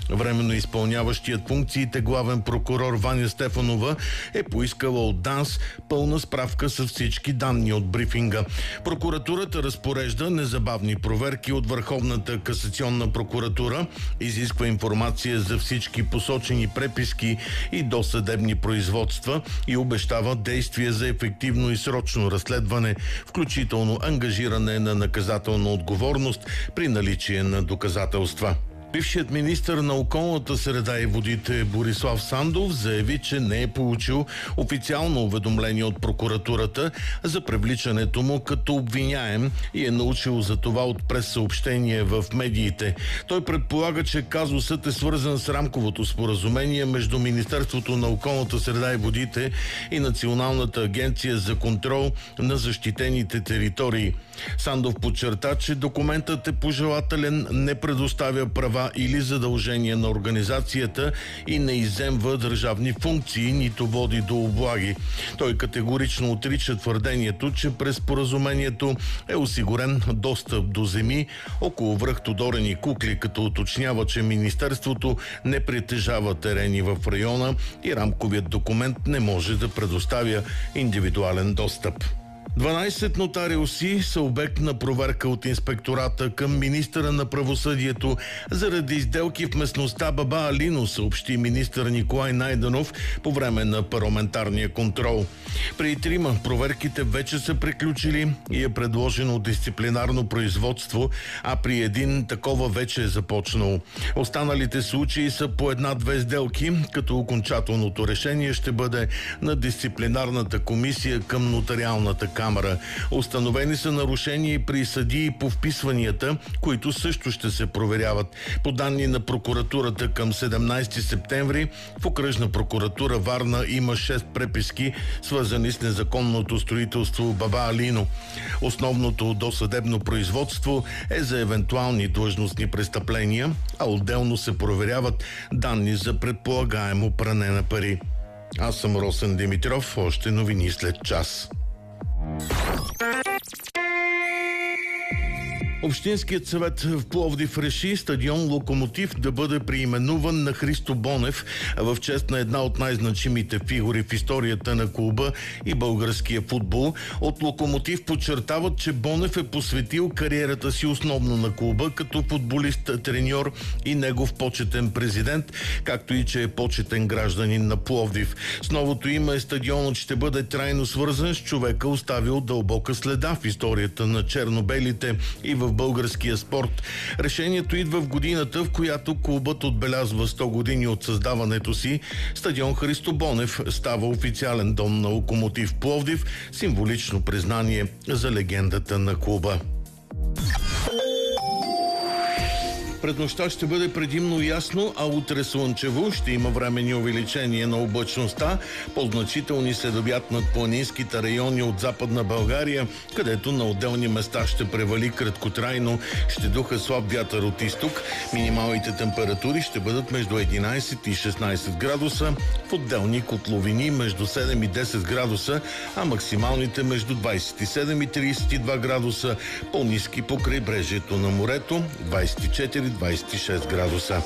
Временно изпълняващият функциите главен прокурор Ваня Стефанова е поискала от ДАНС пълна справка с всички данни от брифинга. Прокуратурата разпорежда незабавни проверки от Върховната касационна прокуратура, изисква информация за всички посочени преписки и досъдебни производства и обещава действия за ефективно и срочно разследване, включително ангажиране на наказателна отговорност при наличие на доказателства. Бившият министър на околната среда и водите Борислав Сандов заяви, че не е получил официално уведомление от прокуратурата за привличането му като обвиняем и е научил за това от прессъобщение в медиите. Той предполага, че казусът е свързан с рамковото споразумение между Министерството на околната среда и водите и Националната агенция за контрол на защитените територии. Сандов подчерта, че документът е пожелателен, не предоставя права или задължения на организацията и не изземва държавни функции, нито води до облаги. Той категорично отрича твърдението, че през споразумението е осигурен достъп до земи около връх Тодорени Кукли, като уточнява, че Министерството не притежава терени в района и рамковият документ не може да предоставя индивидуален достъп. 12 нотариуси са обект на проверка от инспектората към министъра на правосъдието заради сделки в местността Баба Алино, съобщи министър Николай Найденов по време на парламентарния контрол. При 3 проверките вече са приключили и е предложено дисциплинарно производство, а при 1 такова вече е започнало. Останалите случаи са по 1-2 сделки, като окончателното решение ще бъде на дисциплинарната комисия към нотариалната камара. Установени са нарушения и при съдии по вписванията, които също ще се проверяват. По данни на прокуратурата към 17 септември в окръжна прокуратура Варна има 6 преписки, свързани с незаконното строителство Баба Алино. Основното досъдебно производство е за евентуални длъжностни престъпления, а отделно се проверяват данни за предполагаемо пране на пари. Аз съм Росен Димитров, още новини след час. Общинският съвет в Пловдив реши стадион Локомотив да бъде преименуван на Христо Бонев в чест на една от най-значимите фигури в историята на клуба и българския футбол. От Локомотив подчертават, че Бонев е посветил кариерата си основно на клуба като футболист, треньор и негов почетен президент, както и че е почетен гражданин на Пловдив. С новото име стадионът ще бъде трайно свързан с човека, оставил дълбока следа в историята на черно-белите и в българския спорт. Решението идва в годината, в която клубът отбелязва 100 години от създаването си. Стадион Христо Бонев става официален дом на Локомотив Пловдив, символично признание за легендата на клуба. Пред нощта ще бъде предимно ясно, а утре слънчево. Ще има временни увеличения на облачността, по-значителни следобед над планинските райони от Западна България, където на отделни места ще превали краткотрайно, ще духа слаб вятър от изток. Минималните температури ще бъдат между 11 и 16 градуса, в отделни котловини между 7 и 10 градуса, а максималните между 27 и 32 градуса, по-ниски по крайбрежието на морето, 24-26 градуса.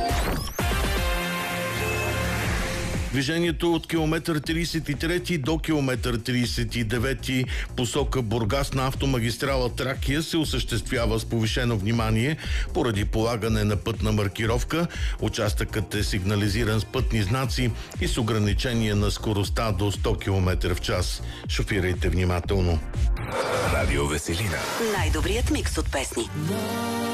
Движението от километър 33 до километър 39 посока Бургас на автомагистрала Тракия се осъществява с повишено внимание поради полагане на пътна маркировка. Участъкът е сигнализиран с пътни знаци и с ограничение на скоростта до 100 км в час. Шофирайте внимателно. Радио Веселина. Най-добрият микс от песни.